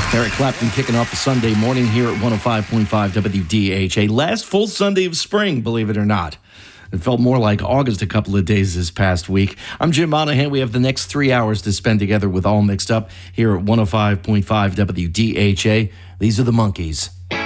Eric Clapton kicking off the Sunday morning here at 105.5 WDHA. Last full Sunday of spring, believe it or not. It felt more like August a couple of days this past week. I'm Jim Monahan. We have the next 3 hours to spend together with All Mixed Up here at 105.5 WDHA. These are the Monkees.